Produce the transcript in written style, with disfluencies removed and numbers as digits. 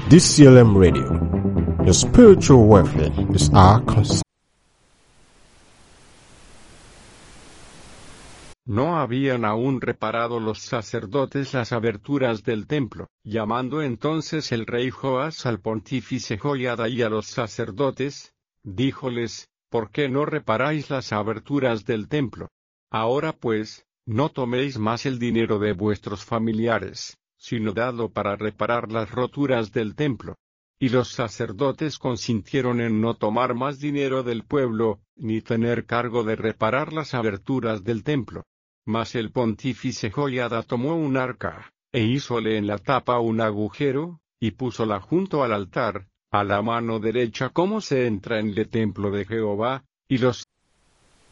DCLM Radio. Your spiritual welfare is our concern. No habían aún reparado los sacerdotes las aberturas del templo. Llamando entonces el rey Joás al pontífice Joiada y a los sacerdotes, díjoles: ¿Por qué no reparáis las aberturas del templo? Ahora pues, no toméis más el dinero de vuestros familiares, sino dadlo para reparar las roturas del templo. Y los sacerdotes consintieron en no tomar más dinero del pueblo, ni tener cargo de reparar las aberturas del templo. Mas el pontífice Joiada tomó un arca, e hízole en la tapa un agujero, y púsola junto al altar, a la mano derecha como se entra en el templo de Jehová, y los